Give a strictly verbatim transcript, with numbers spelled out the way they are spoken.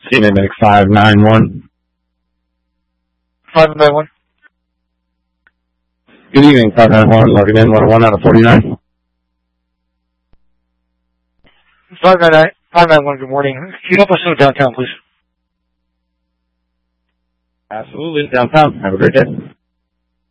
C N A Medic five nine one. five nine one. Good evening, five nine one, logging in, one oh one out of forty-nine. five nine nine, five nine one, good morning. Can you help us know downtown, please? Absolutely, downtown. Have a great day.